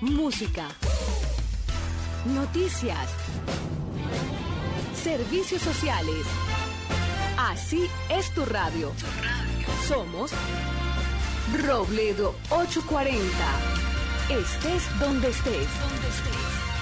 música, noticias, servicios sociales. Así es tu radio. Somos Robledo 840. Estés donde estés.